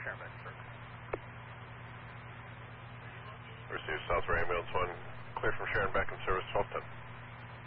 Sharon back in service. Receive Southway Ambulance 1, clear from Sharon back in service, 1210.